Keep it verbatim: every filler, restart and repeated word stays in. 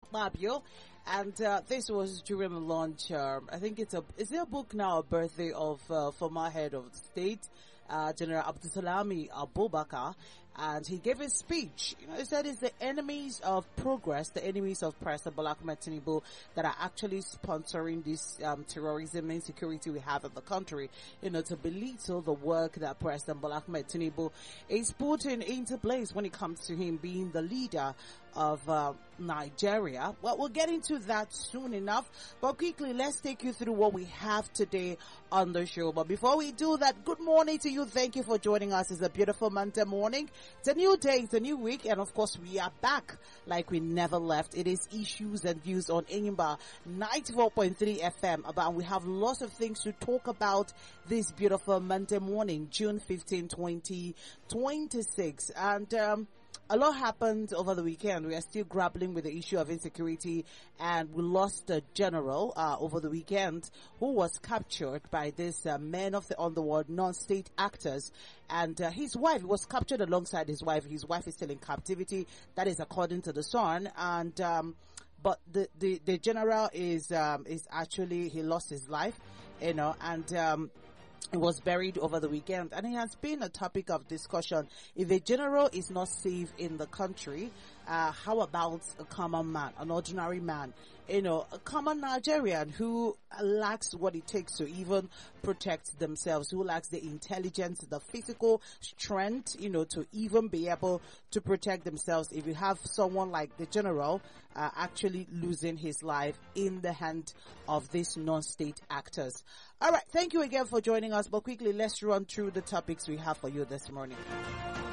Fabio. And uh, this was during the launch. Um, I think it's a is there a book now, a birthday of uh, former head of state, uh, General Abdulsalami Abubakar, and he gave a speech. You know, he said it's the enemies of progress, the enemies of President Bola Ahmed Tinubu that are actually sponsoring this um, terrorism and insecurity we have in the country. You know, to belittle the work that President Bola Ahmed Tinubu is putting into place when it comes to him being the leader of uh, Nigeria. Well, we'll get into that soon enough. But quickly, let's take you through what we have today on the show. But before we do that, good morning to you. Thank you for joining us. It's a beautiful Monday morning. It's a new day. It's a new week. And of course, we are back like we never left. It is Issues and Views on Enyimba ninety-four point three F M. About, we have lots of things to talk about this beautiful Monday morning, June fifteenth, twenty twenty-six. And, um, a lot happened over the weekend. We are still grappling with the issue of insecurity, and we lost a general uh, over the weekend who was captured by this uh, men of the underworld, non-state actors, and uh, his wife was captured alongside his wife. His wife is still in captivity. That is according to the Sun, and um, but the the the general is um, is actually he lost his life, you know, and. Um, It was buried over the weekend, and it has been a topic of discussion. If a general is not safe in the country, uh, how about a common man, an ordinary man, you know, a common Nigerian who lacks what it takes to even protect themselves, who lacks the intelligence, the physical strength, you know, to even be able to protect themselves. If you have someone like the general uh, actually losing his life in the hand of these non-state actors. All right, thank you again for joining us. But quickly, let's run through the topics we have for you this morning.